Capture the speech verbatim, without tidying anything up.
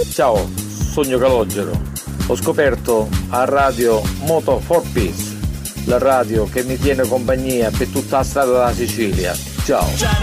Ciao, sogno Calogero. Ho scoperto a radio Moto for Peace, la radio che mi tiene compagnia per tutta la strada della Sicilia. Ciao.